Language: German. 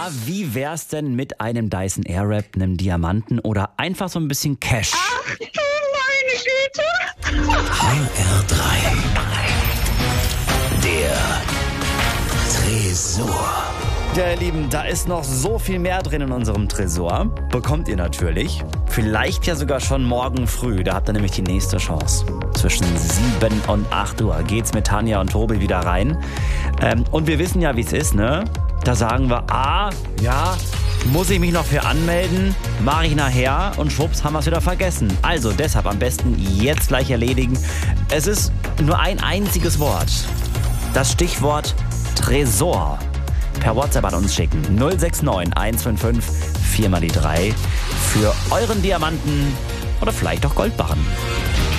wie wär's denn mit einem Dyson Airwrap, einem Diamanten oder einfach so ein bisschen Cash? Ach du meine Güte! HR3. Der Tresor. Ja, ihr Lieben, da ist noch so viel mehr drin in unserem Tresor. Bekommt ihr natürlich. Vielleicht ja sogar schon morgen früh. Da habt ihr nämlich die nächste Chance. Zwischen 7 und 8 Uhr geht's mit Tanja und Tobi wieder rein. Und wir wissen ja, wie es ist, ne? Da sagen wir, muss ich mich noch für anmelden? Mache ich nachher und schwupps, haben wir es wieder vergessen. Also deshalb am besten jetzt gleich erledigen. Es ist nur ein einziges Wort. Das Stichwort Tresor. Per WhatsApp an uns schicken. 069 155 4 mal die 3 für euren Diamanten oder vielleicht auch Goldbarren.